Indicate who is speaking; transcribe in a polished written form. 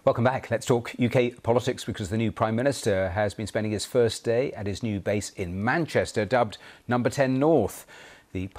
Speaker 1: Welcome back. Let's talk UK politics because the new Prime Minister has been spending his first day at his new base in Manchester, dubbed Number 10 North. The